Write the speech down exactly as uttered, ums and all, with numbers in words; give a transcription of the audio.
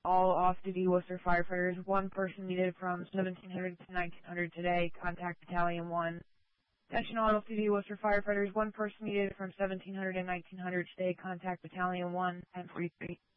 All off-duty Worcester firefighters, one person needed from seventeen hundred to nineteen hundred today. Contact Battalion one. Attention all off-duty Worcester firefighters, one person needed from seventeen hundred to nineteen hundred today. Contact Battalion one, ten forty-three.